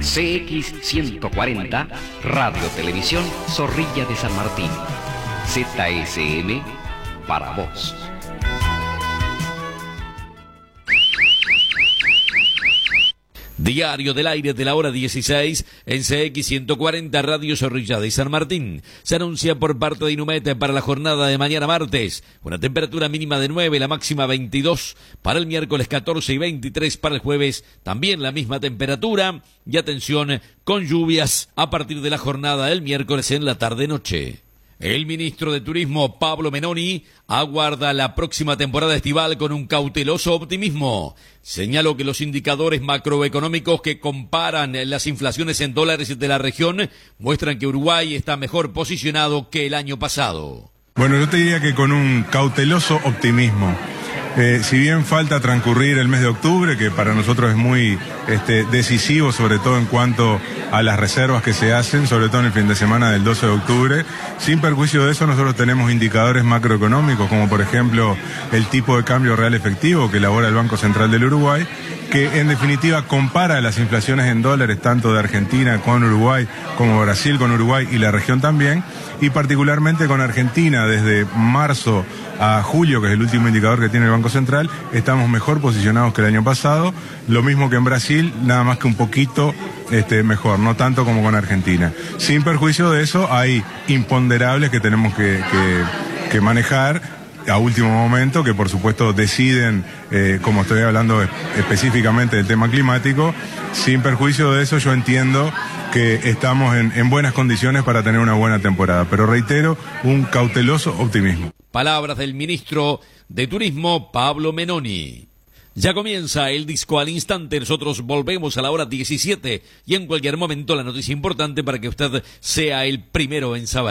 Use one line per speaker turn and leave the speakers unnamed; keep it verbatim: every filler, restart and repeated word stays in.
C X ciento cuarenta, Radio Televisión Zorrilla de San Martín. Z S M para vos.
Diario del aire de la hora dieciséis en C X ciento cuarenta Radio Zorrilla de San Martín. Se anuncia por parte de Inumet para la jornada de mañana martes una temperatura mínima de nueve, la máxima veintidós, para el miércoles catorce y veintitrés, para el jueves también la misma temperatura y atención con lluvias a partir de la jornada del miércoles en la tarde-noche. El ministro de Turismo, Pablo Menoni, aguarda la próxima temporada estival con un cauteloso optimismo. Señaló que los indicadores macroeconómicos que comparan las inflaciones en dólares de la región muestran que Uruguay está mejor posicionado que el año pasado.
Bueno, yo te diría que con un cauteloso optimismo. Eh, si bien falta transcurrir el mes de octubre, que para nosotros es muy este, decisivo, sobre todo en cuanto a las reservas que se hacen, sobre todo en el fin de semana del doce de octubre, sin perjuicio de eso nosotros tenemos indicadores macroeconómicos, como por ejemplo el tipo de cambio real efectivo que elabora el Banco Central del Uruguay, que en definitiva compara las inflaciones en dólares tanto de Argentina con Uruguay, como Brasil con Uruguay y la región también, y particularmente con Argentina desde marzo a julio, que es el último indicador que tiene el Banco Central, estamos mejor posicionados que el año pasado, lo mismo que en Brasil, nada más que un poquito este, mejor, no tanto como con Argentina. Sin perjuicio de eso, hay imponderables que tenemos que, que, que manejar a último momento, que por supuesto deciden, eh, como estoy hablando específicamente del tema climático. Sin perjuicio de eso, yo entiendo que estamos en, en buenas condiciones para tener una buena temporada, pero reitero, un cauteloso optimismo.
Palabras del ministro de Turismo, Pablo Menoni. Ya comienza el disco al instante, nosotros volvemos a la hora diecisiete y en cualquier momento la noticia importante para que usted sea el primero en saber.